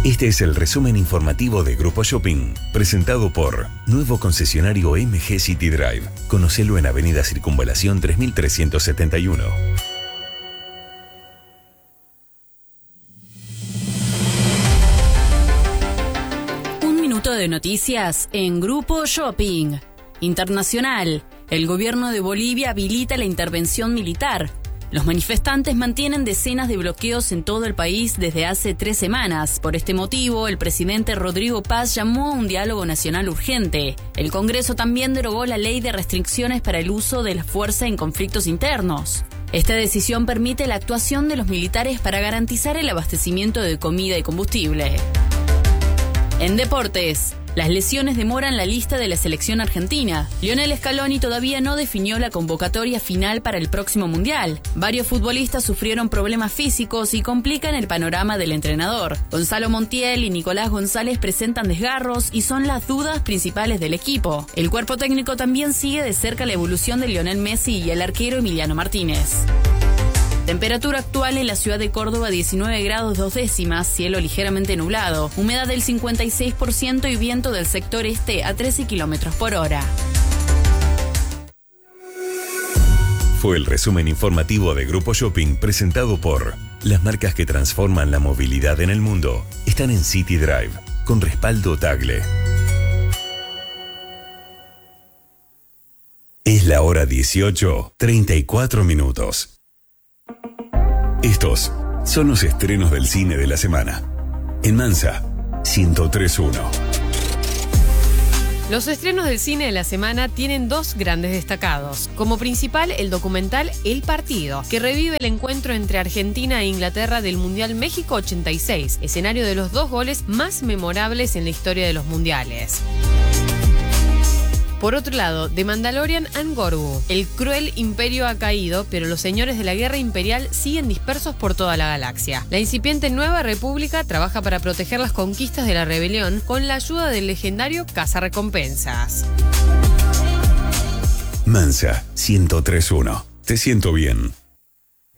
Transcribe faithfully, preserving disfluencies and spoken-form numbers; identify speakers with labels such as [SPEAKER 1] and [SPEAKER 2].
[SPEAKER 1] Este es el resumen informativo de Grupo Shopping, presentado por Nuevo Concesionario M G City Drive. Conocelo en Avenida Circunvalación tres mil trescientos setenta y uno.
[SPEAKER 2] Un minuto de noticias en Grupo Shopping. Internacional. El gobierno de Bolivia habilita la intervención militar. Los manifestantes mantienen decenas de bloqueos en todo el país desde hace tres semanas. Por este motivo, el presidente Rodrigo Paz llamó a un diálogo nacional urgente. El Congreso también derogó la ley de restricciones para el uso de la fuerza en conflictos internos. Esta decisión permite la actuación de los militares para garantizar el abastecimiento de comida y combustible. En deportes, las lesiones demoran la lista de la selección argentina. Lionel Scaloni todavía no definió la convocatoria final para el próximo Mundial. Varios futbolistas sufrieron problemas físicos y complican el panorama del entrenador. Gonzalo Montiel y Nicolás González presentan desgarros y son las dudas principales del equipo. El cuerpo técnico también sigue de cerca la evolución de Lionel Messi y el arquero Emiliano Martínez. Temperatura actual en la ciudad de Córdoba, diecinueve grados dos décimas, cielo ligeramente nublado, humedad del cincuenta y seis por ciento y viento del sector este a trece kilómetros por hora.
[SPEAKER 1] Fue el resumen informativo de Grupo Shopping presentado por las marcas que transforman la movilidad en el mundo. Están en City Drive, con respaldo Tagle. Es la hora dieciocho, treinta y cuatro minutos. Estos son los estrenos del cine de la semana. En Mansa, ciento tres punto uno.
[SPEAKER 3] Los estrenos del cine de la semana tienen dos grandes destacados. Como principal, el documental El Partido, que revive el encuentro entre Argentina e Inglaterra del Mundial México ochenta y seis, escenario de los dos goles más memorables en la historia de los mundiales. Por otro lado, The Mandalorian and Grogu. El cruel imperio ha caído, pero los señores de la guerra imperial siguen dispersos por toda la galaxia. La incipiente Nueva República trabaja para proteger las conquistas de la rebelión con la ayuda del legendario cazarrecompensas.
[SPEAKER 1] Mansa, ciento tres punto uno. Te siento bien.